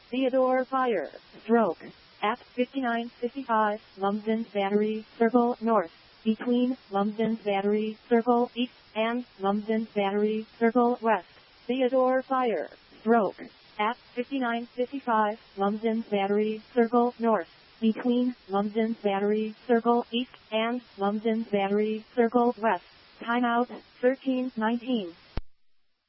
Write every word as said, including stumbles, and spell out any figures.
Theodore Fire, stroke, at fifty-nine fifty-five Lumsden Battery, Circle North, between Lumsden Battery, Circle East, and Lumsden Battery, Circle West. Theodore Fire, stroke, at fifty-nine fifty-five Lumsden Battery, Circle North, between Lumsden Battery, Circle East, and Lumsden Battery, Circle West. Timeout, thirteen nineteen.